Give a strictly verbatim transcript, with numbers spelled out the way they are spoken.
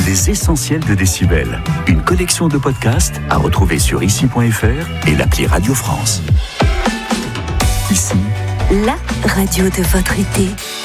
Les essentiels de Décibel. Une collection de podcasts à retrouver sur ici point f r et l'appli Radio France. Ici, la radio de votre été.